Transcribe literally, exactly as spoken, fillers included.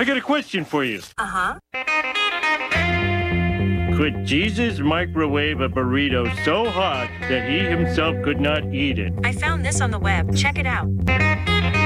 I got a question for you. Uh-huh. Could Jesus microwave a burrito so hot that he himself could not eat it? I found this on the web. Check it out.